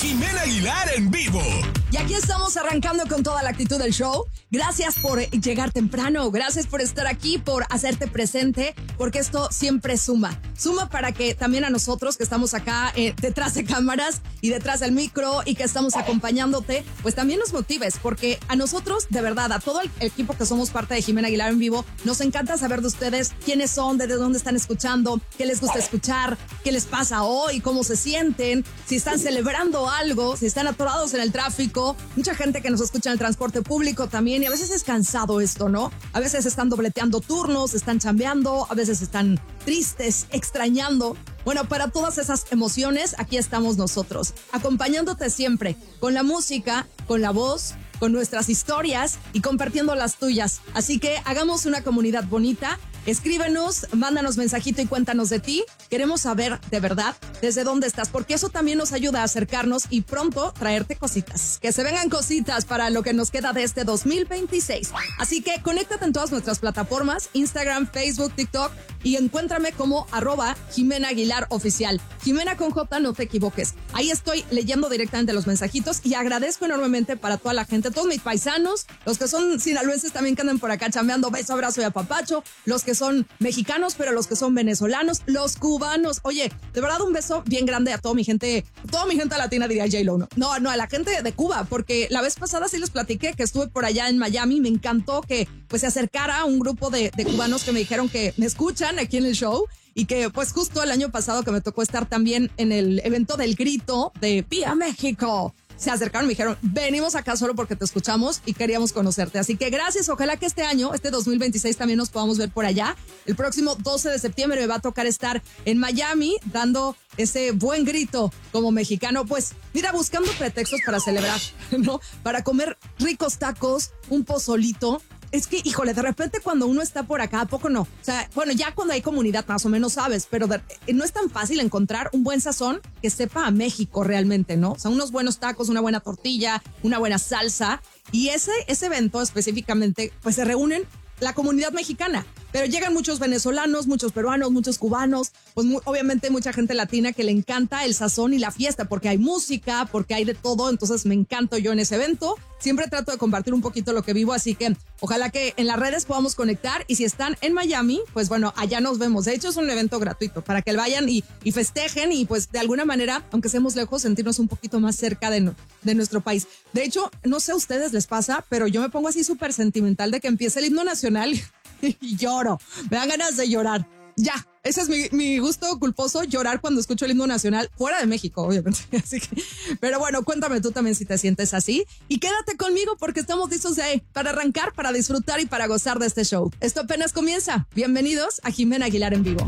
Jimena Aguilar en vivo. Y aquí estamos arrancando con toda la actitud del show. Gracias por llegar temprano, gracias por estar aquí, por hacerte presente, porque esto siempre suma. Suma para que también a nosotros que estamos acá detrás de cámaras y detrás del micro y que estamos acompañándote, pues también nos motives, porque a nosotros, de verdad, a todo el equipo que somos parte de Jimena Aguilar en vivo, nos encanta saber de ustedes quiénes son, desde dónde están escuchando, qué les gusta escuchar, qué les pasa hoy, cómo se sienten, si están celebrando algo, si están atorados en el tráfico. Mucha gente que nos escucha en el transporte público también, y a veces es cansado esto, ¿no? A veces están dobleteando turnos, están chambeando, a veces están tristes, extrañando. Bueno, para todas esas emociones, aquí estamos nosotros, acompañándote siempre, con la música, con la voz, con nuestras historias y compartiendo las tuyas. Así que hagamos una comunidad bonita. Escríbenos, mándanos mensajito y cuéntanos de ti. Queremos saber de verdad desde dónde estás, porque eso también nos ayuda a acercarnos y pronto traerte cositas. Que se vengan cositas para lo que nos queda de este 2026. Así que conéctate en todas nuestras plataformas, Instagram, Facebook, TikTok, y encuéntrame como @Jimena Aguilar Oficial. Jimena con J, no te equivoques. Ahí estoy leyendo directamente los mensajitos y agradezco enormemente para toda la gente, todos mis paisanos, los que son sinaloenses también que andan por acá chambeando, beso, abrazo y apapacho, los que son mexicanos, pero los que son venezolanos, los cubanos. Oye, de verdad un beso bien grande a toda mi gente latina, diría J-Lo, ¿no? No, a la gente de Cuba, porque la vez pasada sí les platiqué que estuve por allá en Miami. Me encantó que pues se acercara un grupo de cubanos que me dijeron que me escuchan aquí en el show y que pues justo el año pasado que me tocó estar también en el evento del grito de ¡Viva México! Se acercaron y me dijeron, venimos acá solo porque te escuchamos y queríamos conocerte. Así que gracias, ojalá que este año, este 2026, también nos podamos ver por allá. El próximo 12 de septiembre me va a tocar estar en Miami dando ese buen grito como mexicano. Pues mira, buscando pretextos para celebrar, ¿no? Para comer ricos tacos, un pozolito. Es que, híjole, de repente cuando uno está por acá, ¿a poco no? O sea, bueno, ya cuando hay comunidad más o menos sabes, pero no es tan fácil encontrar un buen sazón que sepa a México realmente, ¿no? O sea, unos buenos tacos, una buena tortilla, una buena salsa. Y ese evento específicamente, pues se reúnen la comunidad mexicana, pero llegan muchos venezolanos, muchos peruanos, muchos cubanos, pues obviamente mucha gente latina que le encanta el sazón y la fiesta, porque hay música, porque hay de todo. Entonces me encanto yo en ese evento. Siempre trato de compartir un poquito lo que vivo, así que ojalá que en las redes podamos conectar, y si están en Miami, pues bueno, allá nos vemos. De hecho es un evento gratuito para que vayan y festejen y pues de alguna manera, aunque seamos lejos, sentirnos un poquito más cerca de nuestro país. De hecho, no sé a ustedes les pasa, pero yo me pongo así súper sentimental de que empiece el himno nacional y lloro, me dan ganas de llorar. Ya, ese es mi gusto culposo, llorar cuando escucho el himno nacional fuera de México, obviamente. Así que, pero bueno, cuéntame tú también si te sientes así. Y quédate conmigo porque estamos listos para arrancar, para disfrutar y para gozar de este show. Esto apenas comienza. Bienvenidos a Jimena Aguilar en vivo.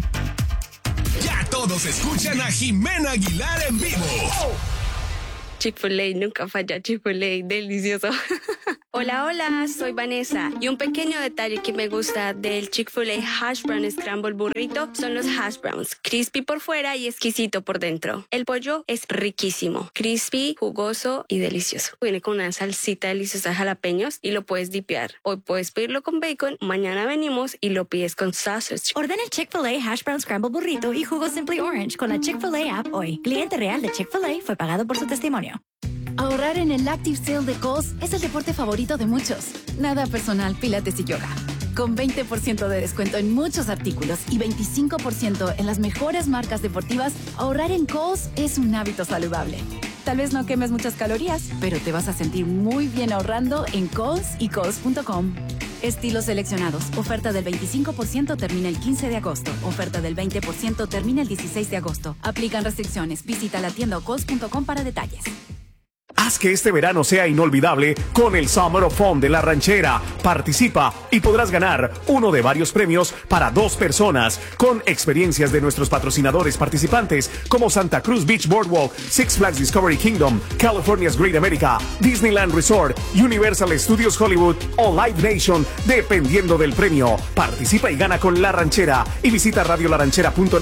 Ya todos escuchan a Jimena Aguilar en vivo. Chick-fil-A, nunca falla, Chick-fil-A, delicioso. Hola, soy Vanessa. Y un pequeño detalle que me gusta del Chick-fil-A Hash Brown Scramble Burrito son los hash browns, crispy por fuera y exquisito por dentro. El pollo es riquísimo, crispy, jugoso y delicioso. Viene con una salsita deliciosa de jalapeños y lo puedes dipear. Hoy puedes pedirlo con bacon, mañana venimos y lo pides con sausage. Ordena el Chick-fil-A Hash Brown Scramble Burrito y jugo Simply Orange con la Chick-fil-A app hoy. Cliente real de Chick-fil-A fue pagado por su testimonio. Ahorrar en el Active Sale de Kohl's es el deporte favorito de muchos. Nada personal, pilates y yoga. Con 20% de descuento en muchos artículos y 25% en las mejores marcas deportivas, ahorrar en Kohl's es un hábito saludable. Tal vez no quemes muchas calorías, pero te vas a sentir muy bien ahorrando en Kohl's y Kohl's.com. Estilos seleccionados. Oferta del 25% termina el 15 de agosto. Oferta del 20% termina el 16 de agosto. Aplican restricciones. Visita la tienda o Kohl's.com para detalles. Haz que este verano sea inolvidable con el Summer of Fun de La Ranchera. Participa y podrás ganar uno de varios premios para 2 personas con experiencias de nuestros patrocinadores participantes como Santa Cruz Beach Boardwalk, Six Flags Discovery Kingdom, California's Great America, Disneyland Resort, Universal Studios Hollywood o Live Nation, dependiendo del premio. Participa y gana con La Ranchera y visita radiolaranchera.net.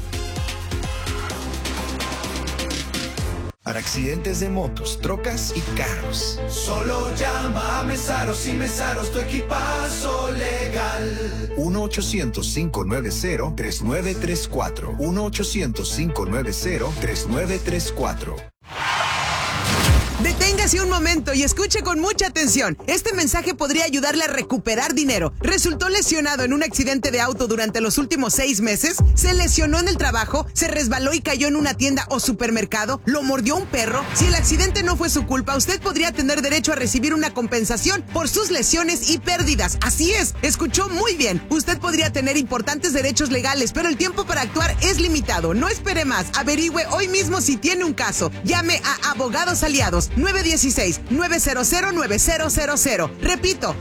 Para accidentes de motos, trocas y carros. Solo llama a Mesaros y Mesaros, tu equipazo legal. 1-800-590-3934. 1-800-590-3934. Deténgase un momento y escuche con mucha atención. Este mensaje podría ayudarle a recuperar dinero. ¿Resultó lesionado en un accidente de auto durante los últimos 6 meses? ¿Se lesionó en el trabajo? ¿Se resbaló y cayó en una tienda o supermercado? ¿Lo mordió un perro? Si el accidente no fue su culpa, usted podría tener derecho a recibir una compensación por sus lesiones y pérdidas. Así es, escuchó muy bien. Usted podría tener importantes derechos legales, pero el tiempo para actuar es limitado. No espere más. Averigüe hoy mismo si tiene un caso. Llame a Abogados Aliados 916-900-9000. Repito,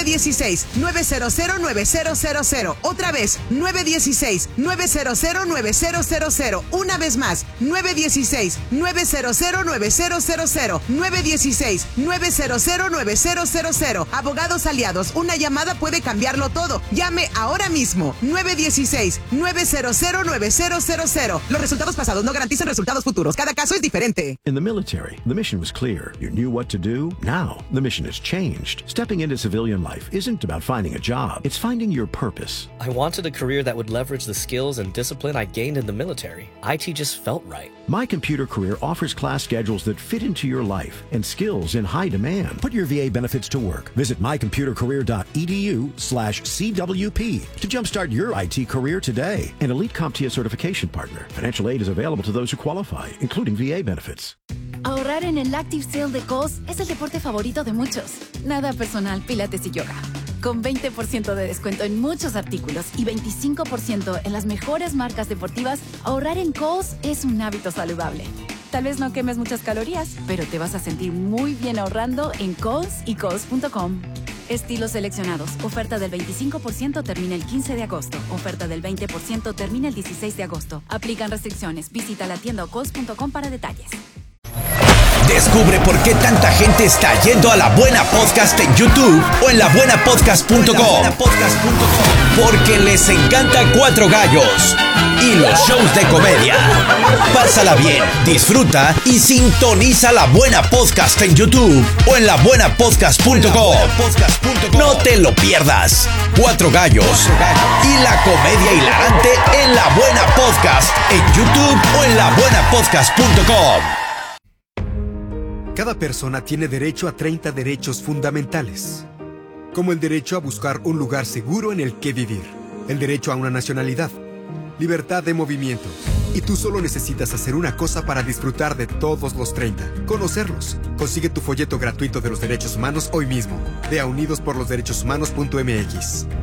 916-900-9000. Otra vez, 916-900-9000. Una vez más, 916-900-9000. 916-900-9000. Abogados Aliados, una llamada puede cambiarlo todo. Llame ahora mismo, 916-900-9000. Los resultados pasados no garantizan resultados futuros. Cada caso es diferente. In the military, the mission was clear. You knew what to do. Now, the mission has changed. Stepping into civilian life isn't about finding a job. It's finding your purpose. I wanted a career that would leverage the skills and discipline I gained in the military. IT just felt right. My Computer Career offers class schedules that fit into your life and skills in high demand. Put your VA benefits to work. Visit mycomputercareer.edu/CWP to jumpstart your IT career today. An elite CompTIA certification partner. Financial aid is available to those who qualify, including VA benefits. Ahorrar en el Active Sale de Kohl's es el deporte favorito de muchos. Nada personal, pilates y yoga. Con 20% de descuento en muchos artículos y 25% en las mejores marcas deportivas, ahorrar en Kohl's es un hábito saludable. Tal vez no quemes muchas calorías, pero te vas a sentir muy bien ahorrando en Kohl's y Kohl's.com. Estilos seleccionados. Oferta del 25% termina el 15 de agosto. Oferta del 20% termina el 16 de agosto. Aplican restricciones. Visita la tienda o Kohl's.com para detalles. Descubre por qué tanta gente está yendo a La Buena Podcast en YouTube o en labuenapodcast.com. Porque les encanta Cuatro Gallos y los shows de comedia. Pásala bien, disfruta y sintoniza La Buena Podcast en YouTube o en labuenapodcast.com. No te lo pierdas. Cuatro Gallos y la comedia hilarante en La Buena Podcast en YouTube o en labuenapodcast.com. Cada persona tiene derecho a 30 derechos fundamentales, como el derecho a buscar un lugar seguro en el que vivir, el derecho a una nacionalidad, libertad de movimiento. Y tú solo necesitas hacer una cosa para disfrutar de todos los 30, conocerlos. Consigue tu folleto gratuito de los derechos humanos hoy mismo. Ve a unidosporlosderechoshumanos.mx.